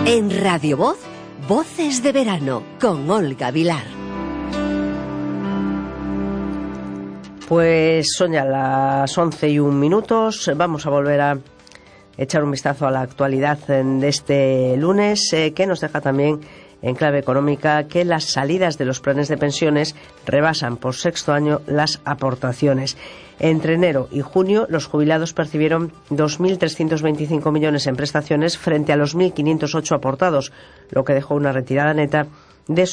En Radio Voz, Voces de Verano, con Olga Vilar. Pues son ya las 11:01. Vamos a volver a echar un vistazo a la actualidad de este lunes, que nos deja también en clave económica que las salidas de los planes de pensiones rebasan por sexto año las aportaciones. Entre enero y junio, los jubilados percibieron 2.325 millones en prestaciones frente a los 1.508 aportados, lo que dejó una retirada neta de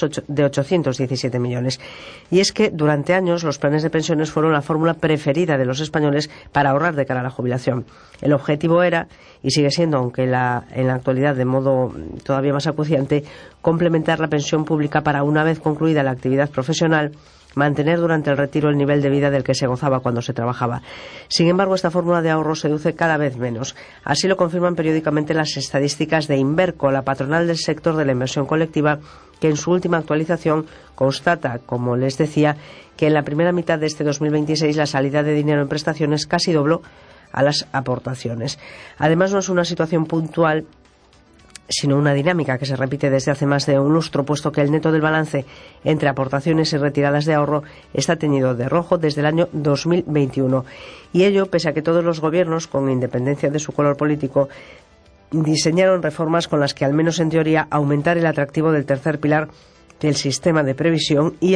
817 millones. Y es que durante años los planes de pensiones fueron la fórmula preferida de los españoles para ahorrar de cara a la jubilación. El objetivo era, y sigue siendo, aunque en la actualidad de modo todavía más acuciante, complementar la pensión pública para, una vez concluida la actividad profesional, mantener durante el retiro el nivel de vida del que se gozaba cuando se trabajaba. Sin embargo, esta fórmula de ahorro seduce cada vez menos. Así lo confirman periódicamente las estadísticas de Inverco, la patronal del sector de la inversión colectiva, que en su última actualización constata, como les decía, que en la primera mitad de este 2026 la salida de dinero en prestaciones casi dobló a las aportaciones. Además, no es una situación puntual, sino una dinámica que se repite desde hace más de un lustro, puesto que el neto del balance entre aportaciones y retiradas de ahorro está teñido de rojo desde el año 2021. Y ello pese a que todos los gobiernos, con independencia de su color político, diseñaron reformas con las que, al menos en teoría, aumentar el atractivo del tercer pilar del sistema de previsión y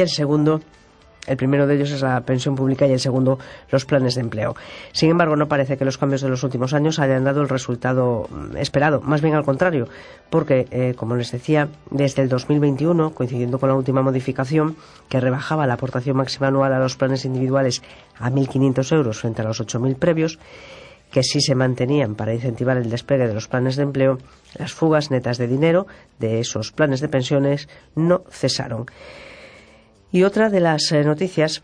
el primero de ellos es la pensión pública y el segundo los planes de empleo. Sin embargo, no parece que los cambios de los últimos años hayan dado el resultado esperado, más bien al contrario, porque, como les decía, desde el 2021, coincidiendo con la última modificación que rebajaba la aportación máxima anual a los planes individuales a 1.500 euros frente a los 8.000 previos, que sí se mantenían para incentivar el despegue de los planes de empleo, las fugas netas de dinero de esos planes de pensiones no cesaron. Y otra de las noticias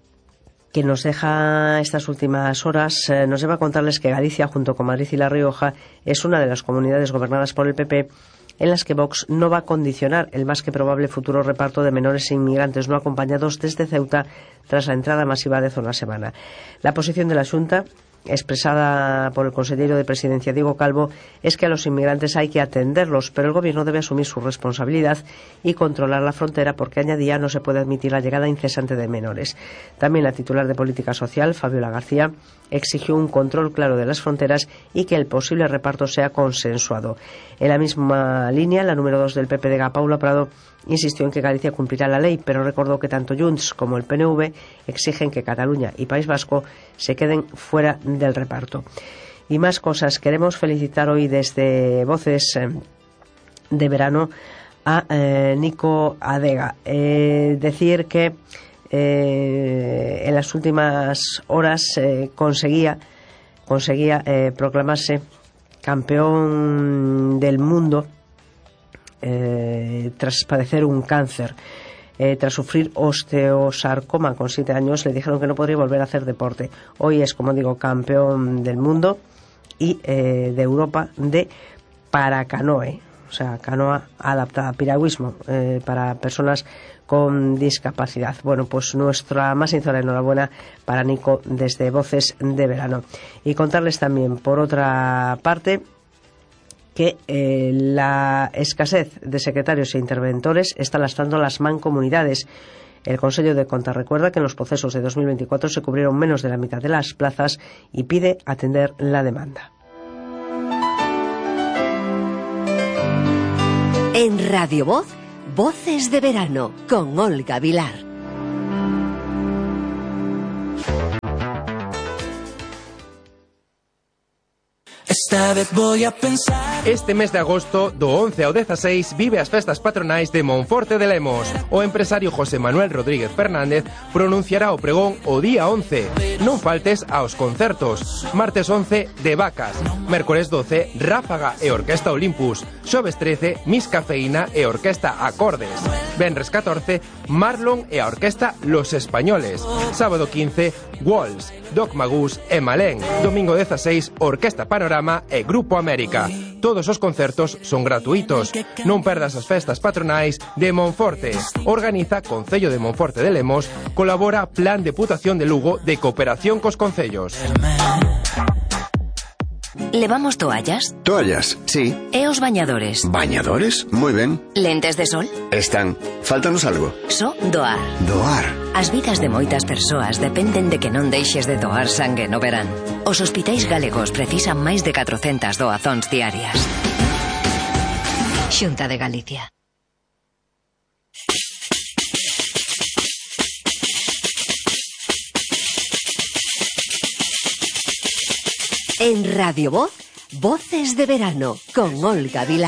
que nos deja estas últimas horas nos lleva a contarles que Galicia, junto con Madrid y La Rioja, es una de las comunidades gobernadas por el PP en las que Vox no va a condicionar el más que probable futuro reparto de menores e inmigrantes no acompañados desde Ceuta tras la entrada masiva de Zona Semana. La posición de la Xunta, expresada por el consejero de Presidencia Diego Calvo, es que a los inmigrantes hay que atenderlos, pero el Gobierno debe asumir su responsabilidad y controlar la frontera, porque, añadía, no se puede admitir la llegada incesante de menores. También la titular de Política Social, Fabiola García, exigió un control claro de las fronteras y que el posible reparto sea consensuado. En la misma línea, la número 2 del PPDG, Paula Prado, insistió en que Galicia cumplirá la ley, pero recordó que tanto Junts como el PNV exigen que Cataluña y País Vasco se queden fuera del reparto. Y más cosas. Queremos felicitar hoy desde Voces de Verano a Nico Adega. Decir que en las últimas horas conseguía proclamarse campeón del mundo tras padecer un cáncer. Tras sufrir osteosarcoma con 7 años, le dijeron que no podría volver a hacer deporte. Hoy es, como digo, campeón del mundo y de Europa de paracanoe, o sea, canoa adaptada, piragüismo para personas con discapacidad. Bueno, pues nuestra más sincera enhorabuena para Nico desde Voces de Verano. Y contarles también, por otra parte, que la escasez de secretarios e interventores está lastrando a las mancomunidades. El Consello de Contas recuerda que en los procesos de 2024 se cubrieron menos de la mitad de las plazas y pide atender la demanda. En Radio Voz, Voces de Verano, con Olga Vilar. Esta vez voy a pensar. Este mes de agosto, do 11 ao 16, vive as festas patronais de Monforte de Lemos. O empresario José Manuel Rodríguez Fernández pronunciará o pregón o día 11. Non faltes aos concertos. Martes 11, De Vacas. Mércores 12, Ráfaga e Orquesta Olympus. Xoves 13, Miss Cafeína e Orquesta Acordes. Venres 14, Marlon e a Orquesta Los Españoles. Sábado 15, Walls, Doc Magus e Malén. Domingo 16, Orquesta Panorama e Grupo América. Todos os concertos son gratuitos. Non perdas as festas patronais de Monforte. Organiza Concello de Monforte de Lemos. Colabora Plan Deputación de Lugo de Cooperación cos Concellos. Levamos toallas? Toallas, sí. E os bañadores? ¿Bañadores? Muy ben. Lentes de sol? Están. Fáltanos algo. Só doar. Doar. As vidas de moitas persoas dependen de que non deixes de doar sangue no verán. Os hospitais galegos precisan máis de 400 doazóns diarias. Xunta de Galicia. En Radio Voz, Voces de Verano, con Olga Vilá.